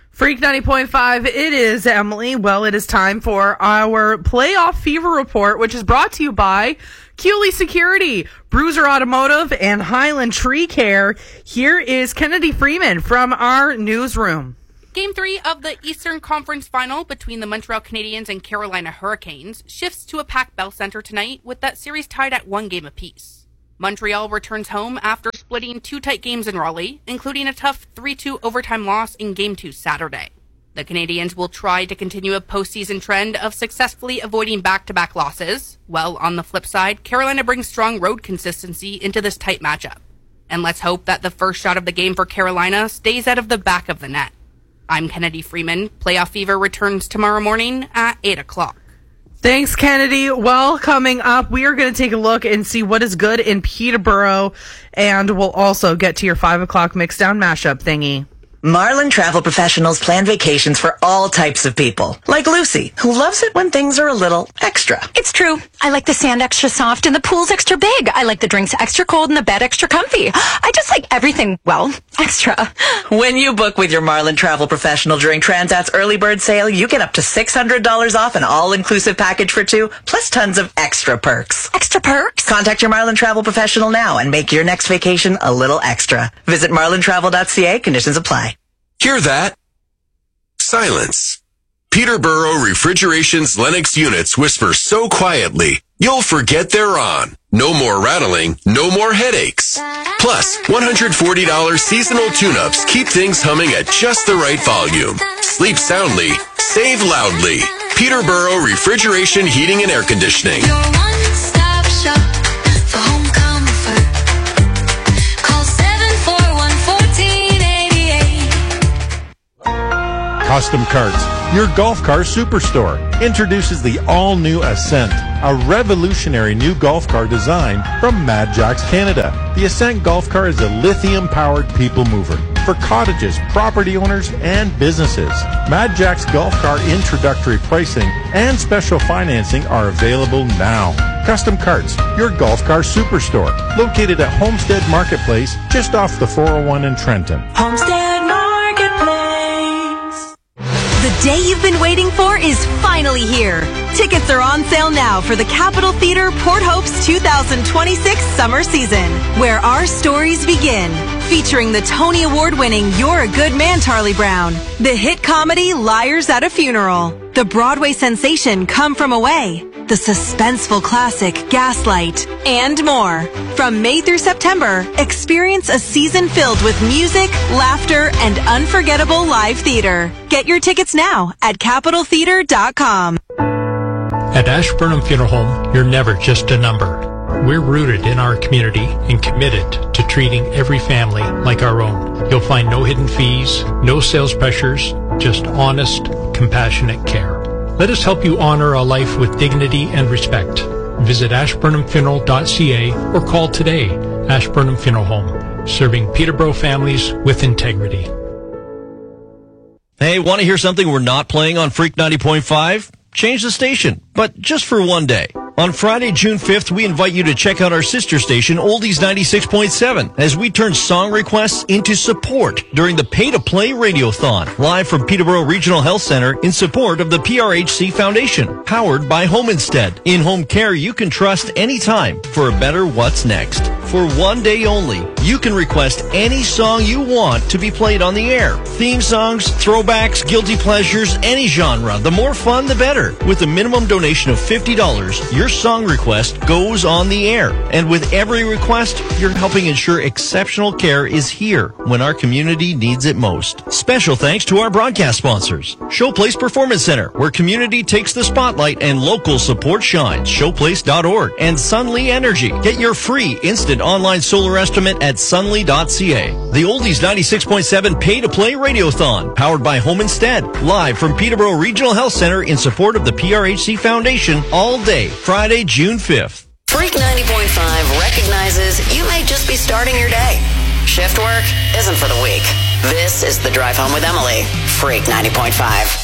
Freak 90.5, it is Emily. Well, it is time for our Playoff Fever Report, which is brought to you by Cooley Security, Bruiser Automotive, and Highland Tree Care. Here is Kennedy Freeman from our newsroom. Game 3 of the Eastern Conference Final between the Montreal Canadiens and Carolina Hurricanes shifts to a packed Bell Center tonight, with that series tied at 1 game apiece. Montreal returns home after splitting 2 tight games in Raleigh, including a tough 3-2 overtime loss in Game 2 Saturday. The Canadiens will try to continue a postseason trend of successfully avoiding back-to-back losses, while on the flip side, Carolina brings strong road consistency into this tight matchup. And let's hope that the first shot of the game for Carolina stays out of the back of the net. I'm Kennedy Freeman. Playoff Fever returns tomorrow morning at 8 o'clock. Thanks, Kennedy. Well, coming up, we are going to take a look and see what is good in Peterborough, and we'll also get to your 5 o'clock mixdown mashup thingy. Marlin Travel Professionals plan vacations for all types of people, like Lucy, who loves it when things are a little extra. It's true. I like the sand extra soft and the pool's extra big. I like the drinks extra cold and the bed extra comfy. I just like everything, well, extra. When you book with your Marlin Travel Professional during Transat's early bird sale, you get up to $600 off an all-inclusive package for 2, plus tons of extra perks. Extra perks? Contact your Marlin Travel Professional now and make your next vacation a little extra. Visit marlintravel.ca. Conditions apply. Hear that? Silence. Peterborough Refrigeration's Lennox units whisper so quietly, you'll forget they're on. No more rattling, no more headaches. Plus, $140 seasonal tune-ups keep things humming at just the right volume. Sleep soundly, save loudly. Peterborough Refrigeration Heating and Air Conditioning. Your one-stop shop for home comfort. Call 741-1488. Custom Carts, your golf car superstore, introduces the all-new Ascent, a revolutionary new golf car design from Mad Jacks Canada. The Ascent golf car is a lithium-powered people mover for cottages, property owners, and businesses. Mad Jacks golf car introductory pricing and special financing are available now. Custom Carts, your golf car superstore, located at Homestead Marketplace, just off the 401 in Trenton. Homestead Marketplace. The day you've been waiting for is finally here. Tickets are on sale now for the Capitol Theatre Port Hope's 2026 summer season, where our stories begin. Featuring the Tony Award-winning You're a Good Man, Charlie Brown, the hit comedy Liars at a Funeral, the Broadway sensation Come From Away, the suspenseful classic Gaslight, and more. From May through September, experience a season filled with music, laughter, and unforgettable live theater. Get your tickets now at CapitolTheater.com. At Ashburnham Funeral Home, you're never just a number. We're rooted in our community and committed to treating every family like our own. You'll find no hidden fees, no sales pressures, just honest, compassionate care. Let us help you honor a life with dignity and respect. Visit ashburnhamfuneral.ca or call today. Ashburnham Funeral Home, serving Peterborough families with integrity. Hey, want to hear something we're not playing on Freak 90.5? Change the station, but just for one day. On Friday, June 5th, we invite you to check out our sister station, Oldies 96.7, as we turn song requests into support during the Pay to Play Radiothon, live from Peterborough Regional Health Center in support of the PRHC Foundation, powered by Home Instead. In-home care you can trust anytime for a better what's next. For one day only, you can request any song you want to be played on the air. Theme songs, throwbacks, guilty pleasures, any genre. The more fun, the better. With a minimum donation of $50, your song request goes on the air. And with every request, you're helping ensure exceptional care is here when our community needs it most. Special thanks to our broadcast sponsors. Showplace Performance Center, where community takes the spotlight and local support shines. Showplace.org. And Sunly Energy. Get your free instant online solar estimate at sunly.ca. The Oldies 96.7 Pay-to-Play Radiothon, powered by Home Instead, live from Peterborough Regional Health Center in support of the PRHC Foundation, all day, Friday, June 5th. Freak 90.5 recognizes you may just be starting your day. Shift work isn't for the weak. This is The Drive Home with Emily. Freak 90.5.